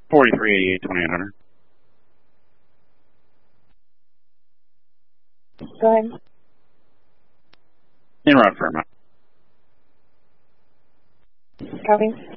4388 2800. Go ahead. En route for a minute. Copy.